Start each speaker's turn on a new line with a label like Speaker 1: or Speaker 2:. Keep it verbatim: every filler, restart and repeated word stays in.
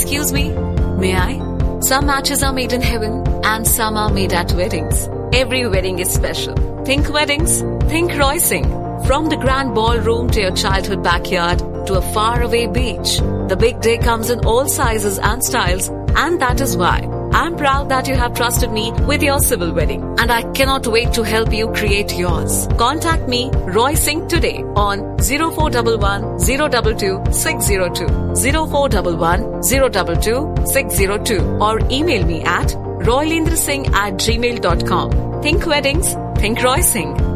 Speaker 1: Excuse me, may I? Some matches are made in heaven and some are made at weddings. Every wedding is special. Think weddings, think Roysing. From the grand ballroom to your childhood backyard to a faraway beach, the big day comes in all sizes and styles, and that is why I'm proud that you have trusted me with your civil wedding, and I cannot wait to help you create yours. Contact me, Roy Singh, today on zero four one one, zero two two, six zero two, zero four one one, zero two two, six zero two, or email me at roylendrasingh at gmail dot com. Think weddings, think Roy Singh.